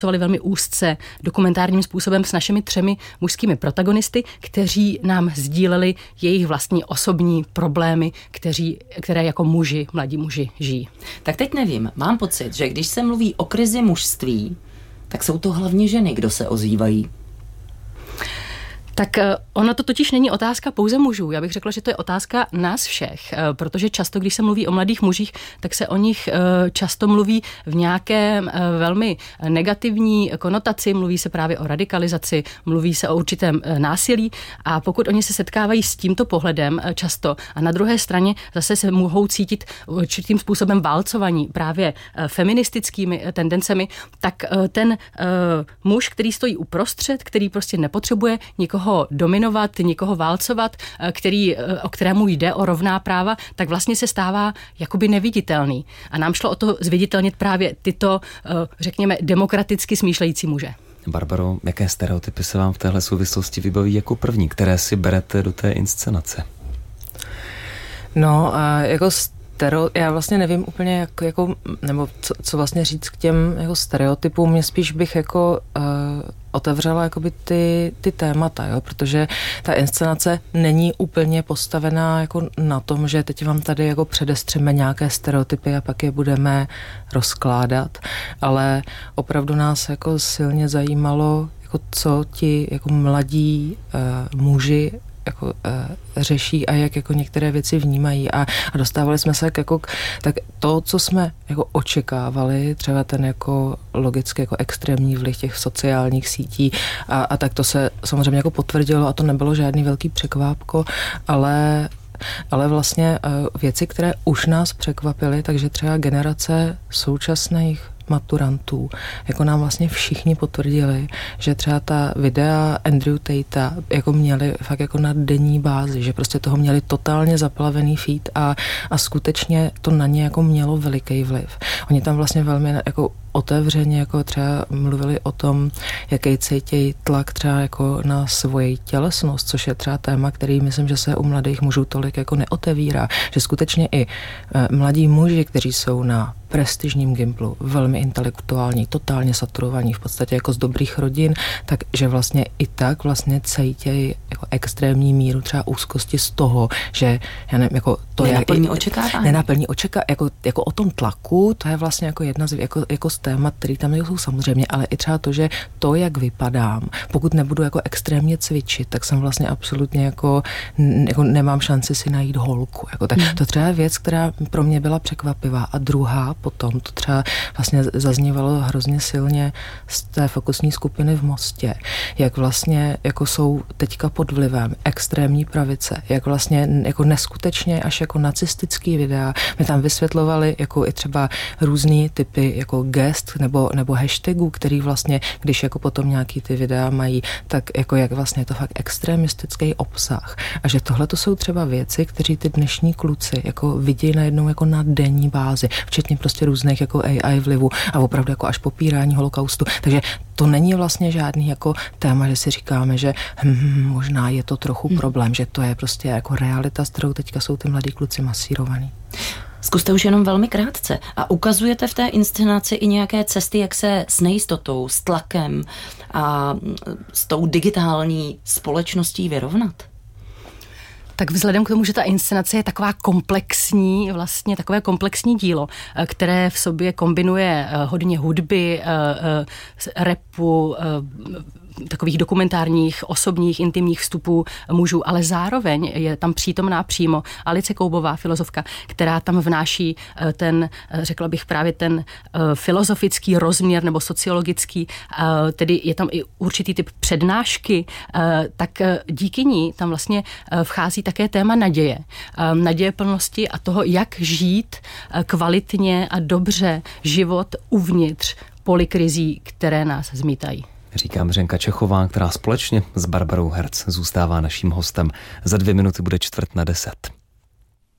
velmi úzce dokumentárním způsobem s našimi 3 mužskými protagonisty, kteří nám sdíleli jejich vlastní osobní problémy, které jako mladí muži žijí. Tak teď nevím, mám pocit, že když se mluví o krizi mužství, tak jsou to hlavně ženy, kdo se ozývají. Tak ono to totiž není otázka pouze mužů. Já bych řekla, že to je otázka nás všech, protože často, když se mluví o mladých mužích, tak se o nich často mluví v nějaké velmi negativní konotaci, mluví se právě o radikalizaci, mluví se o určitém násilí a pokud oni se setkávají s tímto pohledem často a na druhé straně zase se mohou cítit určitým způsobem válcovaní právě feministickými tendencemi, tak ten muž, který stojí uprostřed, který prostě nepotřebuje nikoho dominovat, nikoho válcovat, o kterému jde o rovná práva, tak vlastně se stává jakoby neviditelný. A nám šlo o to zviditelnit právě tyto, řekněme, demokraticky smýšlející muže. Barbaro, jaké stereotypy se vám v téhle souvislosti vybaví jako první, které si berete do té inscenace? No, jako já vlastně nevím úplně, nebo co vlastně říct k těm jako stereotypům. Mě spíš bych jako otevřela jakoby ty témata, jo? Protože ta inscenace není úplně postavená jako na tom, že teď vám tady jako předestřeme nějaké stereotypy a pak je budeme rozkládat, ale opravdu nás jako silně zajímalo, jako co ti jako mladí muži jako řeší a jak jako některé věci vnímají a dostávali jsme se tak to, co jsme jako očekávali, třeba ten jako logicky jako extrémní vliv těch sociálních sítí a tak to se samozřejmě jako potvrdilo a to nebylo žádný velký překvápko, ale vlastně věci, které už nás překvapily, takže třeba generace současných maturantů, jako nám vlastně všichni potvrdili, že třeba ta videa Andrew Tate jako měli fakt jako na denní bázi, že prostě toho měli totálně zaplavený feed a skutečně to na ně jako mělo veliký vliv. Oni tam vlastně velmi jako otevřeně jako třeba mluvili o tom, jaký cítějí tlak třeba jako na svoji tělesnost, což je třeba téma, který myslím, že se u mladých mužů tolik jako neotevírá, že skutečně i mladí muži, kteří jsou na prestižním gymplu, velmi intelektuální, totálně saturovaní, v podstatě jako z dobrých rodin, takže vlastně i tak vlastně cítějí jako extrémní míru třeba úzkosti z toho, že já nevím, jako to nenaplní očekávání. Nenaplní jako o tom tlaku, to je vlastně jako jedna z jako z témat, který tam jsou samozřejmě, ale i třeba to, že to, jak vypadám, pokud nebudu jako extrémně cvičit, tak jsem vlastně absolutně jako nemám šanci si najít holku. Jako tak to třeba je věc, která pro mě byla překvapivá. A druhá potom, to třeba vlastně zaznívalo hrozně silně z té fokusní skupiny v Mostě, jak vlastně jako jsou teďka pod vlivem extrémní pravice, jak vlastně jako neskutečně až jako nacistický videa. My tam vysvětlovali jako i třeba různý typy jako gest nebo hashtagů, který vlastně, když jako potom nějaký ty videa mají, tak jako jak vlastně je to fakt extremistický obsah. A že tohle to jsou třeba věci, kteří ty dnešní kluci jako vidějí najednou jako na denní bázi, včetně prostě různých jako AI vlivu a opravdu jako až popírání holokaustu. Takže to není vlastně žádný jako téma, že si říkáme, že možná je to trochu problém, že to je prostě jako realita, s kterou teďka jsou ty mladí kluci masírovaný. Zkuste už jenom velmi krátce. A ukazujete v té inscenaci i nějaké cesty, jak se s nejistotou, s tlakem a s tou digitální společností vyrovnat? Tak vzhledem k tomu, že ta inscenace je taková komplexní, vlastně takové komplexní dílo, které v sobě kombinuje hodně hudby, rapu, takových dokumentárních, osobních, intimních vstupů mužů, ale zároveň je tam přítomná přímo Alice Koubová, filozofka, která tam vnáší ten, řekla bych právě ten filozofický rozměr nebo sociologický, tedy je tam i určitý typ přednášky, tak díky ní tam vlastně vchází také téma naděje. Naděje plnosti a toho, jak žít kvalitně a dobře život uvnitř polikrizí, které nás zmítají. Říká Mařenka Čechová, která společně s Barbarou Herc zůstává naším hostem. Za 2 minuty bude 9:45.